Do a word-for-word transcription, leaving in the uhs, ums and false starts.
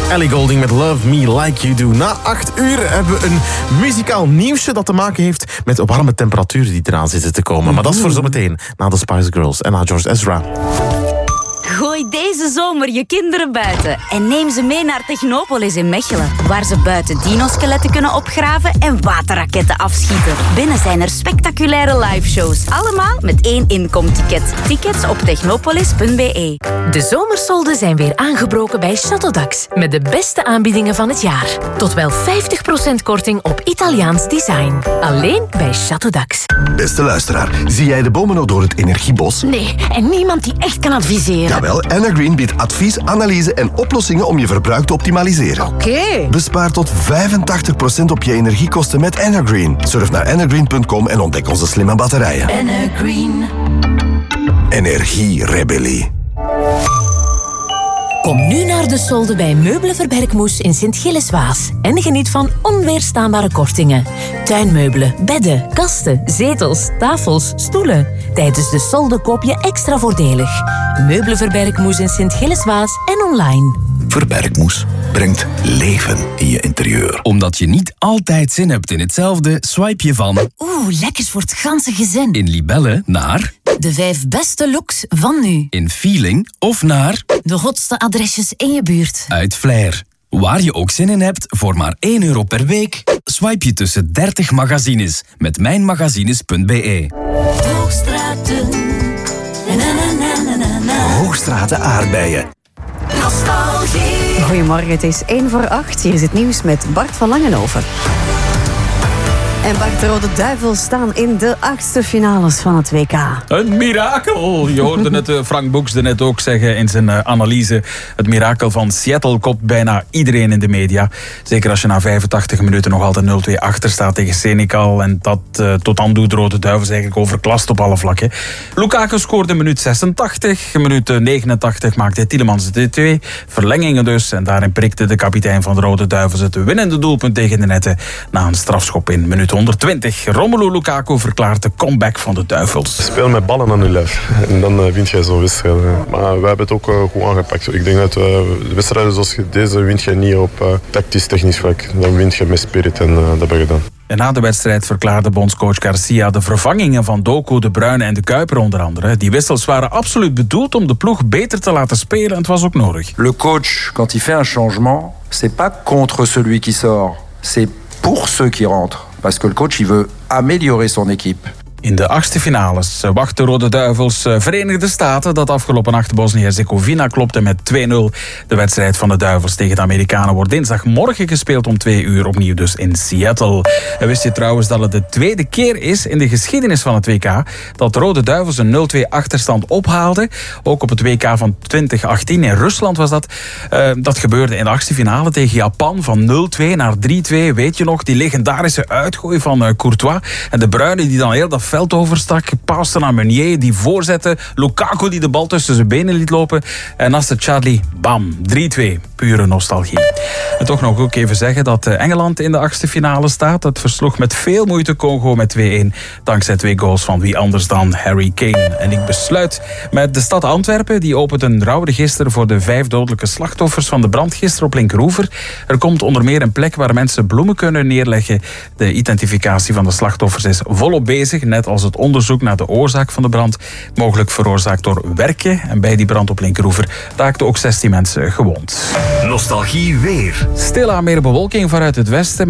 Ellie Goulding met Love Me Like You Do. Na acht uur hebben we een muzikaal nieuwsje dat te maken heeft met warme temperaturen die eraan zitten te komen. Maar dat is voor zometeen, na de Spice Girls en na George Ezra. Gooi deze zomer je kinderen buiten en neem ze mee naar Technopolis in Mechelen, waar ze buiten dinoskeletten kunnen opgraven en waterraketten afschieten. Binnen zijn er spectaculaire liveshows, allemaal met één inkomticket. Tickets op technopolis punt b e. De zomersolden zijn weer aangebroken bij Châteaudax met de beste aanbiedingen van het jaar. Tot wel vijftig procent korting op Italiaans design. Alleen bij Châteaudax. Beste luisteraar, zie jij de bomen nog door het energiebos? Nee, en niemand die echt kan adviseren. Jawel, Anna Green biedt advies, analyse en oplossingen om je verbruik te optimaliseren. Oké. Okay. Bespaar tot vijfentachtig procent op je energiekosten met Anna Green. Surf naar anna green punt com en ontdek onze slimme batterijen. Anna Green. Energierebellie. Kom nu naar de solden bij Meubelen Verbergmoes in Sint-Gilles-Waas en geniet van onweerstaanbare kortingen. Tuinmeubelen, bedden, kasten, zetels, tafels, stoelen. Tijdens de solden koop je extra voordelig. Meubelen Verbergmoes in Sint-Gilles-Waas en online. Verbergmoes brengt leven in je interieur. Omdat je niet altijd zin hebt in hetzelfde, swipe je van... Oeh, lekkers voor het ganse gezin. In Libelle naar... De vijf beste looks van nu. In Feeling of naar... De hotste adresjes in je buurt. Uit Flair. Waar je ook zin in hebt, voor maar één euro per week... swipe je tussen dertig magazines met mijnmagazines punt b e. Hoogstraten. Na, na, na, na, na. Hoogstraten aardbeien. Nostalgie. Goedemorgen, het is één voor acht. Hier is het nieuws met Bart van Langenhoven. En Bart, de Rode Duivels staan in de achtste finales van het W K. Een mirakel! Je hoorde het Frank Boeks net ook zeggen in zijn analyse. Het mirakel van Seattle kopt bijna iedereen in de media. Zeker als je na vijfentachtig minuten nog altijd nul twee achter staat tegen Senegal. En dat uh, tot dan doet de Rode Duivels eigenlijk overklast op alle vlakken. Lukaku scoorde minuut zesentachtig. Minuut negenentachtig maakte Tielemans de twee. Verlengingen dus. En daarin prikte de kapitein van de Rode Duivels het winnende doelpunt tegen de netten. Na een strafschop in minuut honderdtwintig. Romelu Lukaku verklaart de comeback van de Duivels. Speel met ballen aan je lijf. En dan uh, wint jij zo'n wedstrijd. Maar we hebben het ook uh, goed aangepakt. Ik denk dat uh, de wedstrijden zoals deze wint je niet op uh, tactisch-technisch vlak. Dan wint je met spirit en uh, dat hebben we gedaan. En na de wedstrijd verklaarde bondscoach Garcia de vervangingen van Doku, De Bruyne en De Kuiper onder andere. Die wissels waren absoluut bedoeld om de ploeg beter te laten spelen en het was ook nodig. Le coach, quand il fait un changement, c'est pas contre celui qui sort, c'est pour ceux qui rentrent. Parce que le coach, il veut améliorer son équipe. In de achtste finales wachten Rode Duivels Verenigde Staten. Dat afgelopen nacht Bosnië-Herzegovina klopte met twee nul. De wedstrijd van de Duivels tegen de Amerikanen wordt dinsdagmorgen gespeeld om twee uur. Opnieuw dus in Seattle. En wist je trouwens dat het de tweede keer is in de geschiedenis van het W K dat de Rode Duivels een nul twee achterstand ophaalde. Ook op het W K van twintig achttien in Rusland was dat. Uh, dat gebeurde in de achtste finale tegen Japan van nul twee naar drie twee. Weet je nog, die legendarische uitgooi van uh, Courtois. En De Bruyne die dan heel dat veld overstak, paste naar Meunier, die voorzette, Lukaku die de bal tussen zijn benen liet lopen en Nasser Chadli, bam, drie twee. Pure nostalgie. En toch nog ook even zeggen dat Engeland in de achtste finale staat. Het versloeg met veel moeite Congo met twee een, dankzij twee goals van wie anders dan Harry Kane. En ik besluit met de stad Antwerpen. Die opent een rouwregister voor de vijf dodelijke slachtoffers van de brand gisteren op Linkeroever. Er komt onder meer een plek waar mensen bloemen kunnen neerleggen. De identificatie van de slachtoffers is volop bezig, net als het onderzoek naar de oorzaak van de brand. Mogelijk veroorzaakt door werken. En bij die brand op Linkeroever raakten ook zestien mensen gewond. Nostalgie weer. Stilaan meer bewolking vanuit het westen.